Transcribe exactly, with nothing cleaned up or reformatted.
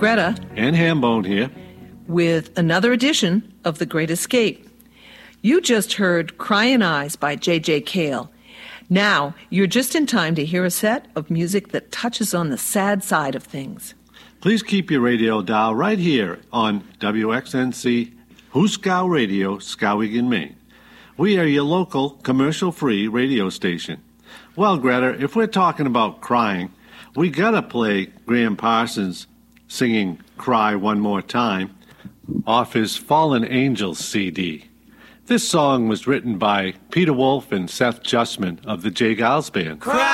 Greta. And Hambone here. With another edition of The Great Escape. You just heard Crying Eyes by J J. Cale. Now, you're just in time to hear a set of music that touches on the sad side of things. Please keep your radio dial right here on W X N C Hooskow Radio, Skowhegan, Maine. We are your local, commercial-free radio station. Well, Greta, if we're talking about crying, we gotta play Graham Parsons singing Cry One More Time off his Fallen Angels C D. This song was written by Peter Wolf and Seth Justman of the J. Giles Band. Cry!